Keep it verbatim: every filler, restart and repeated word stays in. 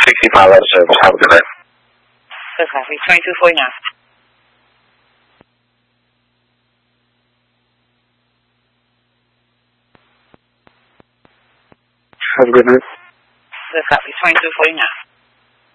sixty-five letter service. Have a good night. Good copy. twenty-two forty-nine. Have a good night. Good copy. twenty-two forty-nine.